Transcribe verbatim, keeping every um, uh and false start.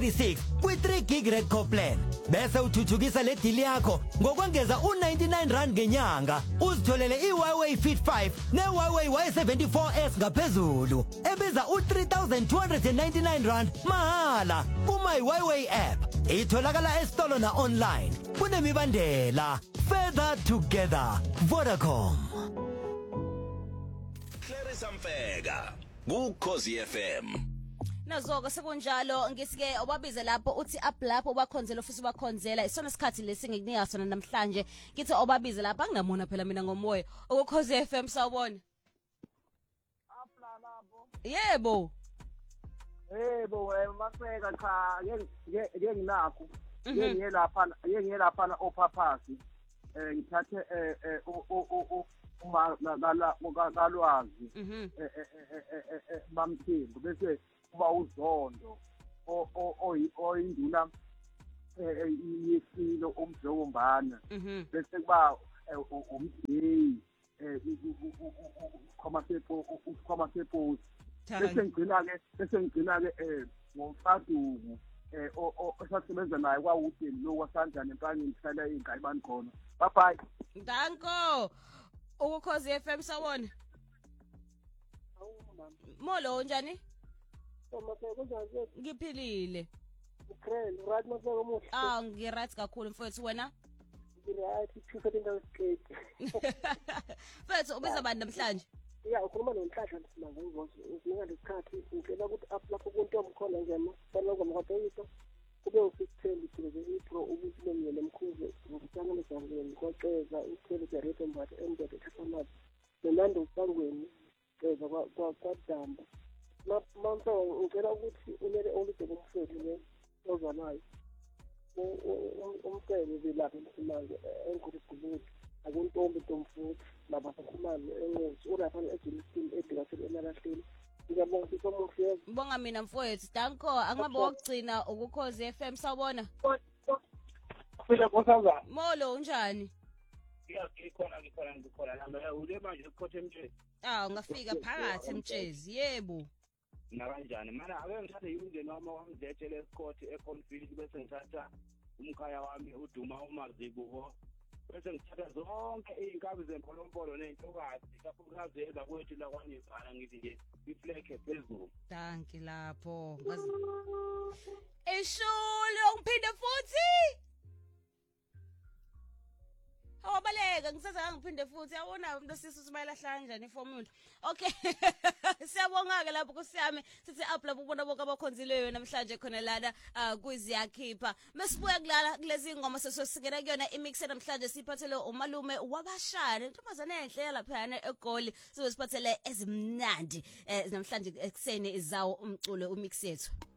thirty-six kwi three gig red core plan. Bese uthuthukisa le deal yakho ngokwengeza u ninety-nine rand ngenyanga. Uzitholele iHuawei Fit five neHuawei Y seventy-four S ngaphezulu. Ebiza u three thousand two hundred ninety-nine rand mahala kuma iHuawei app. Itholakala esitolo na online. Kunemibandela. Further together. Vodacom. Clarissa Mfeka kuKhosi F M. Nazoko sekunjalo ngisike obabize lapho uthi up lapho bakhonzela ofisa bakhonzela isona sikhathi lesi ngikunika sona namhlanje ngithi obabize lapha anginamona phela mina ngomoya ukukhosi F M sawubona apla lapho yebo yebo wena Mafeka cha ngeke nginakho ngeke ngiyelapha ngeke ngiyelapha ophaphasi eh ngithathe eh uma ngalwazi eh eh bamthimbu bese kuba uzondo oyinduna yesilo umjombana bese kuba umdeyi ukhoma sepo ukhoma sepo bese ngicina ke bese ngicina ke ngomfaduku eh osasebenza naye kwawuthi lo wasanjani empangeni sihlala ingayibani khona bye bye danko ukukhosi F M sawona molo njani Mafeka kunjani ngiphilile ugrel right Mafeka omuhle ah ngiright kakhulu mfowethu wena ngiright two indawo skate mfowethu ubiza bani namhlanje ya ukhuluma nomhlahla simanga ngizozo uzinika lesikhathi ngicela ukuthi up lapho kuntombi khona ngema balogo mkwapheyito kube u-sixteen pheze ipro ukuthi lengene emkhuze ngokutshana lesangeni kwaceza uthele jarete mbathe emdede ethathamazi nemando usangweni ceza kwadamba mama ngicela ukuthi umele olide kumfethu le ozanayo umcele belapha manje enkulu kubudi akuntombi ntomfuthi laba sakhumani enqozi ulapha eJerusalem edikathele emalahleni ngiyabonga ukuthi omuhle bonga mina mfowethu danko angabe wokugcina ukukhosi F M sawubona phela kosaza molo unjani ya ngikhona ngikhona ngikhona la ule manje ekhothe emtshezi ah ungafika phakathi emtshezi yebo na kanjani mana ake ngithathe umndeni wami wamzetshele esikhothi econfield bese ngithatha umkhaya wami uduma uMazikubo bese ngithatha zonke izinkabi zempolompolo nentokazi kakhulukazi eza kwethu la kwaNyezana ngithi nje ifleke phezulu danki lapho ngazi esholo ngiphinde futhi awabaleka ngisaza ngiphinde futhi yabona umuntu sisisu sibayilahla kanjani iformula okay siyabonga ke lapho kusiyami sithi up lapho ubona bonke abakhonzileyo namhlanje khona lana kuziyakhipha mesibuya kulala kulezi ingoma sesosingena kuyona imix namhlanje siphathele umalume wabashana intombazane enhle lapha eGoli sizosiphathele ezimnandi namhlanje ekseni izawo umculo umix yethu.